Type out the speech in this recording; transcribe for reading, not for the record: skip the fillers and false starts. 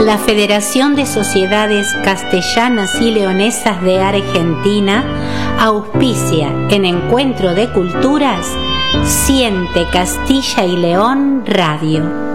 La Federación de Sociedades Castellanas y Leonesas de Argentina auspicia en Encuentro de Culturas Siente Castilla y León Radio.